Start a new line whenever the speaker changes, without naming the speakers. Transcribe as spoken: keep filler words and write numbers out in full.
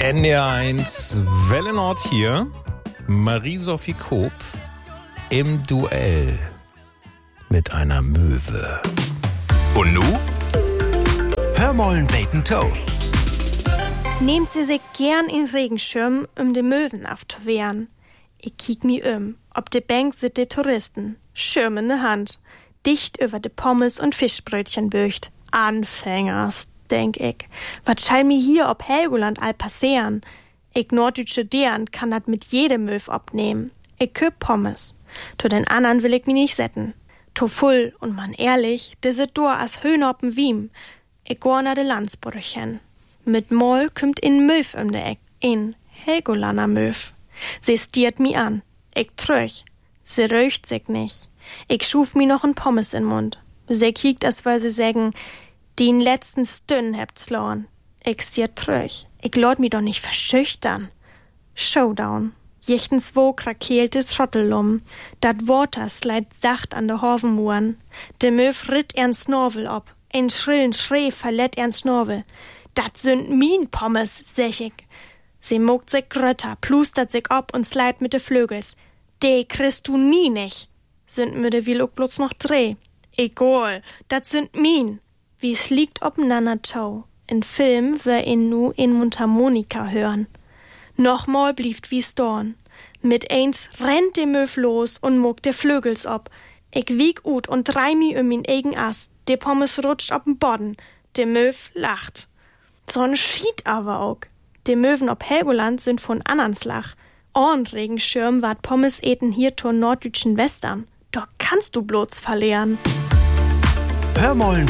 N D R eins, Welle Nord hier, Marie-Sophie Koop im Duell mit einer Möwe.
Und nu? Hör mollen Bacon Toe.
Nehmt sie sich gern in Regenschirm, um de Möwen aufzuwehren. Ich kiek mi um. Ob de Bank sit de Touristen. Schirm in de Hand. Dicht über de Pommes und Fischbrötchen böcht. Anfängers, denk ich. Wat schall mi hier ob Helgoland all passieren? Ich norddeutsche Deren kann dat mit jedem Möw abnehmen. Ich köp Pommes. To den andern will ich mi nicht setten. To full und man ehrlich, de sit dur as Höhn op'n Wiem. Ich gor na de Landsbrüchen. Mit Moll kümmt in Möw um de Eck. In Helgolander Möw. Sie stiert mi an. Ich tröch. Sie röcht sich nicht. Ich schuf mi noch n Pommes in Mund. Sie kiekt, als weil sie sägen, den letzten Stünn hebt's lorn. Ich stiert tröch. Ich lord mi doch nicht verschüchtern. Showdown. Jichtens wo krakeelte Trottellum. Dat Water sleit sacht an de Horvenmuren. De Möw ritt ern Snorvel ob. Ein schrillen Schrei verlett ern Snorvel. Dat sind min Pommes, sech ich. Sie mogt sich grötter, plustert sich ob und sleit mit de Flögels. De kriegst du nie nicht. Sind mir de will auch bloß noch dreh. Egal, dat sind min. Wie's liegt obeinander tau. In Film wär ihn nu in Mundharmonika hören. Nochmal blieft wie's dorn. Mit eins rennt de Möw los und mogt de Flögels ob. Ich wieg ut und drei mi um min eigen Ast. De Pommes rutscht ob'n Bodden. De Möw lacht. So'n Schied aber auch. De Möwen ob Helgoland sind von annans Lach. Orn Regenschirm ward Pommes eten hier zur norddütschen Western. Doch kannst du bloß verlieren.
Hör mollen